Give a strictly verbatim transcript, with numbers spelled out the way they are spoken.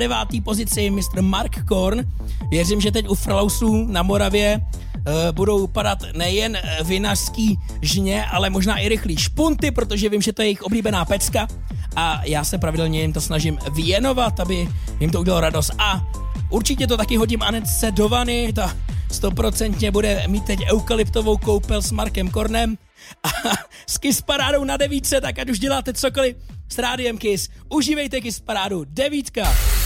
devátý pozici mistr Mark Korn. Věřím, že teď u Frlausů na Moravě uh, budou padat nejen vinařský žně, ale možná i rychlý špunty, protože vím, že to je jejich oblíbená pecka a já se pravidelně jim to snažím věnovat, aby jim to udělalo radost. A určitě to taky hodím Anetce do vany, ta stoprocentně bude mít teď eukalyptovou koupel s Markem Kornem a s Kiss Parádou na devítce, tak ať už děláte cokoliv s rádiem Kiss, užívejte Kiss Parádu, devítka.